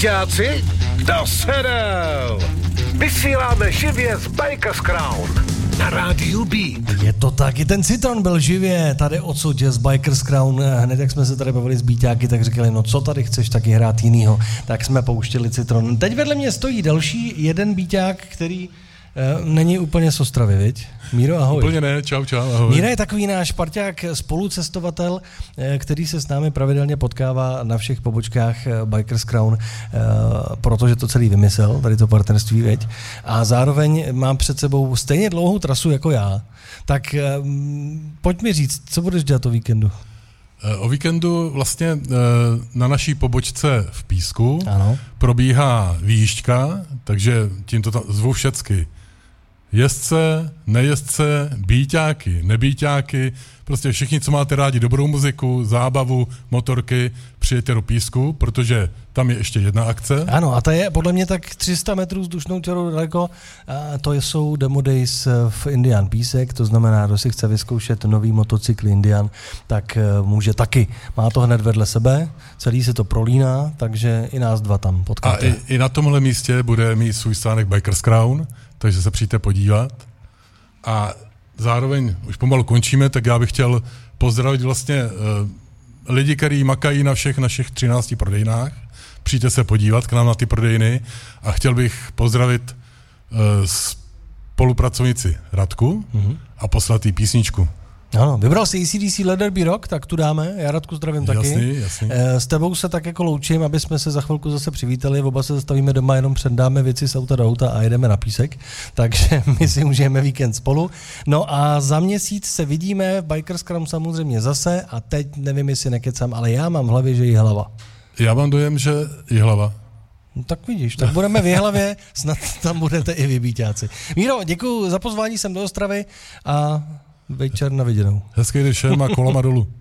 Víťáci, do sedel! Vysíláme živě z Bikers Crown na rádiu Beat. Je to tak, i ten Citron byl živě tady odsud z Bikers Crown. Hned jak jsme se tady bavili s Bíťáky, tak říkali, no co tady chceš taky hrát jinýho, tak jsme pouštěli Citron. Teď vedle mě stojí další jeden Bíťák, který není úplně z Ostravy, viď? Míro, ahoj. Úplně ne, čau, ahoj. Míra je takový náš parťák, spolucestovatel, který se s námi pravidelně potkává na všech pobočkách Bikers Crown, protože to celý vymyslel, tady to partnerství, viď? A zároveň mám před sebou stejně dlouhou trasu jako já. Tak pojď mi říct, co budeš dělat o víkendu? O víkendu vlastně na naší pobočce v Písku probíhá výjížďka, takže tím to zvu všecky. Jezdce, nejezdce, bíťáky, nebíťáky, prostě všichni, co máte rádi dobrou muziku, zábavu, motorky, přijďte do Písku, protože tam je ještě jedna akce. Ano, a to je podle mě tak 300 metrů vzdušnou čarou daleko. A to jsou Demo Days v Indian Písek, to znamená, kdo si chce vyzkoušet nový motocykl Indian, tak může taky. Má to hned vedle sebe, celý se to prolíná, takže i nás dva tam potkáte. A i na tomhle místě bude mít svůj stánek Bikers Crown, takže se přijďte podívat. A zároveň, už pomalu končíme, tak já bych chtěl pozdravit vlastně lidi, kteří makají na všech našich 13 prodejnách. Přijďte se podívat k nám na ty prodejny a chtěl bych pozdravit spolupracovnici Radku a poslat jí písničku. Ano, vybral si AC/DC Let There Be Rock, tak tu dáme, já Radku zdravím taky. Jasný. S tebou se tak jako loučím, aby jsme se za chvilku zase přivítali, oba se zastavíme doma, jenom předáme věci z auta do auta a jedeme na Písek, takže my si užijeme víkend spolu. No a za měsíc se vidíme v Bikers Crown samozřejmě zase a teď nevím, jestli nekecám, ale já mám v hlavě, že Jihlava. Já mám dojem, že Jihlava. No, tak vidíš, tak budeme v Jihlavě, snad tam budete i vy, Bíťáci. Míro, děkuju za pozvání sem do Ostravy a večer na viděnou. Hezký den všem a kolama dolů.